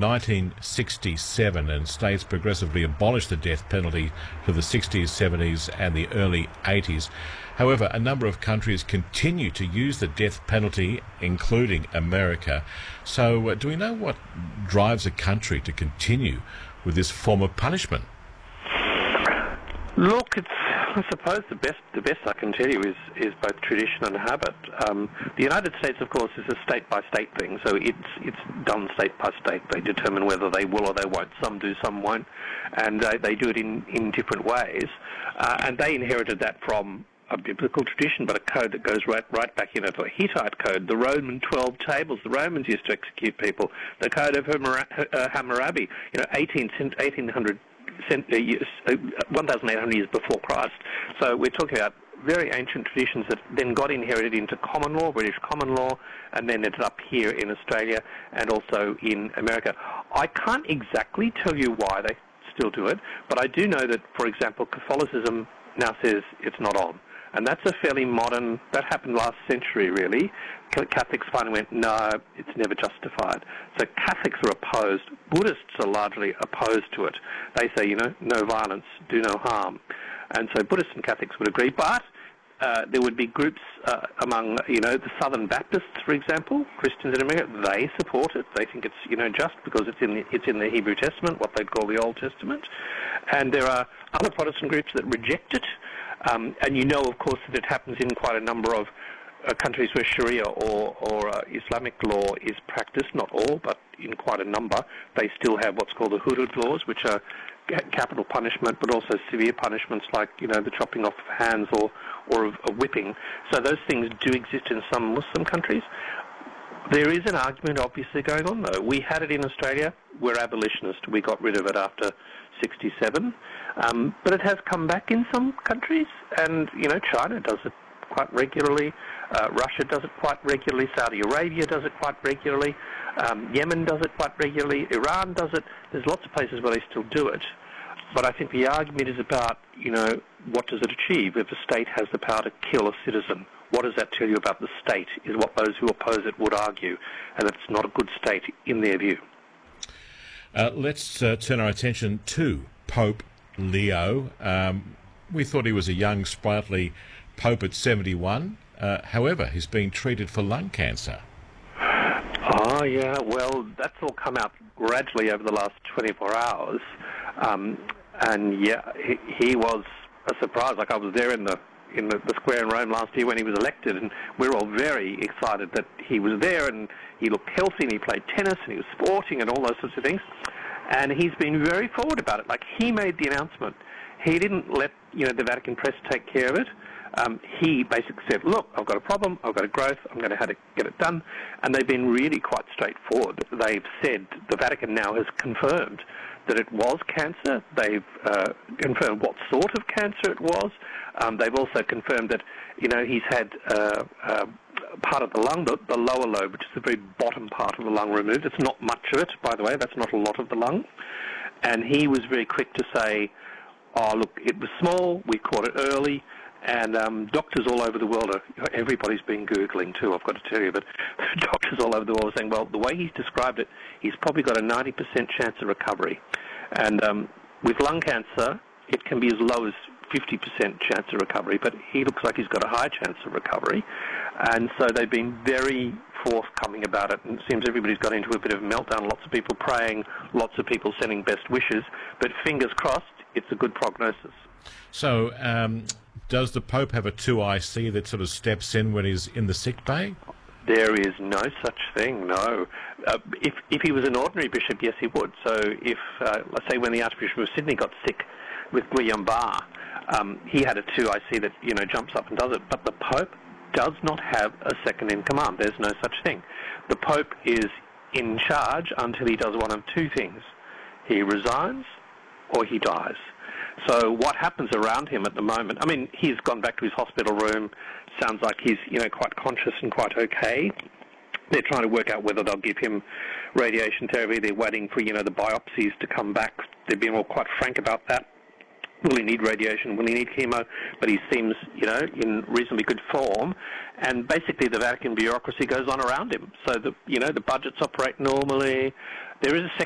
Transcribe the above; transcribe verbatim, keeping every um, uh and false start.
nineteen sixty-seven, and states progressively abolished the death penalty to the sixties, seventies and the early eighties. However, a number of countries continue to use the death penalty, including America. So uh, do we know what drives a country to continue with this form of punishment? Look, it's, I suppose the best the best I can tell you is, is both tradition and habit. Um, the United States, of course, is a state-by-state thing, so it's it's done state by state. They determine whether they will or they won't. Some do, some won't, and uh, they do it in, in different ways. Uh, and they inherited that from a biblical tradition, but a code that goes right right back in. A Hittite code, the Roman twelve tables. The Romans used to execute people. The Code of Hammurabi, uh, Hammurabi you know, eighteen hundred one thousand eight hundred years before Christ. So we're talking about very ancient traditions that then got inherited into common law, British common law, and then ended up here in Australia and also in America. I can't exactly tell you why they still do it, but I do know that, for example, Catholicism now says it's not on. And that's a fairly modern, that happened last century really. Catholics finally went, no, it's never justified. So Catholics are opposed. Buddhists are largely opposed to it. They say, you know, no violence, do no harm. And so Buddhists and Catholics would agree, but uh, there would be groups uh, among, you know, the Southern Baptists, for example, Christians in America, they support it. They think it's, you know, just because it's in the, it's in the Hebrew Testament, what they'd call the Old Testament. And there are other Protestant groups that reject it. Um, and you know, of course, that it happens in quite a number of uh, countries where Sharia or, or uh, Islamic law is practiced, not all, but in quite a number. They still have what's called the hudud laws, which are capital punishment, but also severe punishments like, you know, the chopping off of hands or, or of, of whipping. So those things do exist in some Muslim countries. There is an argument obviously going on, though. We had it in Australia. We're abolitionists. We got rid of it after sixty-seven. Um, but it has come back in some countries, and, you know, China does it quite regularly. Uh, Russia does it quite regularly. Saudi Arabia does it quite regularly. Um, Yemen does it quite regularly. Iran does it. There's lots of places where they still do it. But I think the argument is about, you know, what does it achieve? If a state has the power to kill a citizen, what does that tell you about the state, is what those who oppose it would argue, and that it's not a good state in their view. Uh, let's uh, turn our attention to Pope Leo. Um, we thought he was a young, sprightly Pope at seventy-one. Uh, however, he's being treated for lung cancer. Oh, yeah, well, that's all come out gradually over the last twenty-four hours. Um, and, yeah, he, he was a surprise. Like, I was there in the in the, the square in Rome last year when he was elected, and we were all very excited that he was there, and he looked healthy, and he played tennis, and he was sporting, and all those sorts of things. And he's been very forward about it. Like, he made the announcement. He didn't let, you know, the Vatican press take care of it. Um, he basically said, look, I've got a problem, I've got a growth, I'm going to have to get it done. And they've been really quite straightforward. They've said, the Vatican now has confirmed that it was cancer. They've uh, confirmed what sort of cancer it was. Um, they've also confirmed that, you know, he's had uh, uh, part of the lung, the, the lower lobe, which is the very bottom part of the lung, removed. It's not much of it, by the way. That's not a lot of the lung. And he was very quick to say, oh, look, it was small, we caught it early. And um, doctors all over the world, are, everybody's been Googling too, I've got to tell you, but doctors all over the world are saying, well, the way he's described it, he's probably got a ninety percent chance of recovery. And um, with lung cancer, it can be as low as fifty percent chance of recovery, but he looks like he's got a high chance of recovery. And so they've been very forthcoming about it, and it seems everybody's got into a bit of a meltdown, lots of people praying, lots of people sending best wishes, but fingers crossed, it's a good prognosis. So, um, does the Pope have a two I C that sort of steps in when he's in the sick bay? There is no such thing, no. Uh, if if he was an ordinary bishop, yes, he would. So if, uh, let's say when the Archbishop of Sydney got sick with Guillain-Barré, um, he had a two I C that, you know, jumps up and does it. But the Pope does not have a second in command. There's no such thing. The Pope is in charge until he does one of two things. He resigns or he dies. So what happens around him at the moment, I mean, he's gone back to his hospital room, sounds like he's, you know, quite conscious and quite okay. They're trying to work out whether they'll give him radiation therapy. They're waiting for, you know, the biopsies to come back. They've been all quite frank about that. Will he need radiation? Will he need chemo? But he seems, you know, in reasonably good form. And basically the Vatican bureaucracy goes on around him. So, the, you know, the budgets operate normally. There is a